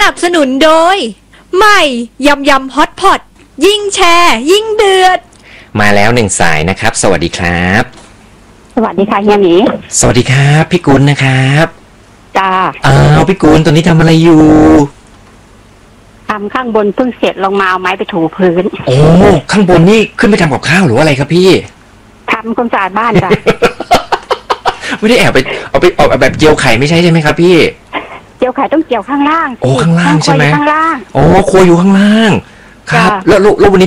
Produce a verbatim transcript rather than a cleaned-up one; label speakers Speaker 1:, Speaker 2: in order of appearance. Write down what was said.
Speaker 1: นับสนุนโดยใหม่ยำยำฮอตพอตยิ่งแชร์ยิ่งเดือด
Speaker 2: มาแล้วหนึ่งสายนะครับสวัสดีครับ
Speaker 3: สวัสดีค่ะเฮียหมี
Speaker 2: สวัสดีครับพี่กุลนะครับ
Speaker 3: จ้า
Speaker 2: อ้าวพี่กุลตอนนี้ทำอะไรอยู่
Speaker 3: ทำข้างบนเพิ่งเสร็จลงมาเอาไม้ไปถูพื้น
Speaker 2: โอ้ข้างบนนี่ขึ้นไปทำกับข้าวหรืออะไรครับพี่
Speaker 3: ทำความสะอาดบ้านจ้ะ
Speaker 2: ไม่ได้แอบไปเอาไปเอาแบบเจียวไข่ไม่ใช่ใช่ไหมครับพี่
Speaker 3: เจียวไข่ต้องเจียวข้างล่าง
Speaker 2: โอ้ข้างล่างใช่ไหม
Speaker 3: ข้างล่าง
Speaker 2: โอ้ครัวอยู่ข้างล่างครับแล้วแล้ววันนี้